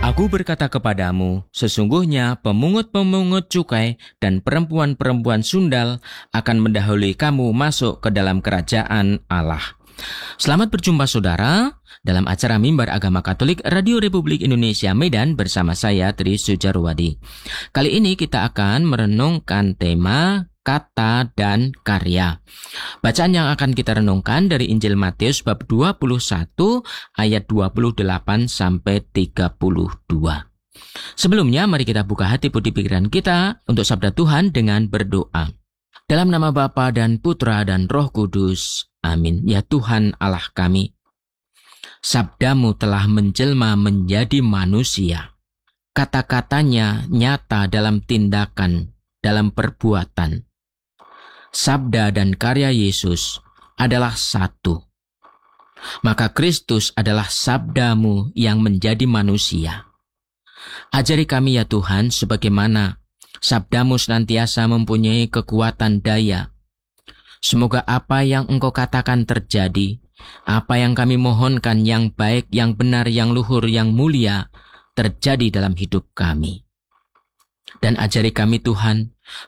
Aku berkata kepadamu, sesungguhnya pemungut-pemungut cukai dan perempuan-perempuan sundal akan mendahului kamu masuk ke dalam kerajaan Allah. Selamat berjumpa saudara dalam acara Mimbar Agama Katolik Radio Republik Indonesia Medan bersama saya Tri Sujarwadi. Kali ini kita akan merenungkan tema kata dan karya. Bacaan yang akan kita renungkan dari Injil Matius bab 21 ayat 28 sampai 32. Sebelumnya mari kita buka hati budi pikiran kita untuk sabda Tuhan dengan berdoa. Dalam nama Bapa dan Putra dan Roh Kudus. Amin. Ya Tuhan Allah kami, sabdamu telah menjelma menjadi manusia. Kata-katanya nyata dalam tindakan, dalam perbuatan. Sabda dan karya Yesus adalah satu. Maka Kristus adalah sabdamu yang menjadi manusia. Ajari kami ya Tuhan sebagaimana sabdamu senantiasa mempunyai kekuatan daya. Semoga apa yang Engkau katakan terjadi, apa yang kami mohonkan yang baik, yang benar, yang luhur, yang mulia, terjadi dalam hidup kami. Dan ajari kami Tuhan,